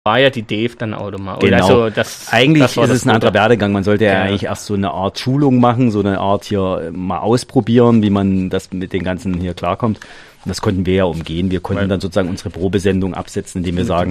war ja die Dave dann automatisch. Genau. Also eigentlich das ist es ein anderer Werdegang. Man sollte ja eigentlich erst so eine Art Schulung machen, so eine Art hier mal ausprobieren, wie man das mit den ganzen hier klarkommt. Und das konnten wir ja umgehen. Wir konnten dann sozusagen unsere Probesendung absetzen, indem wir sagen,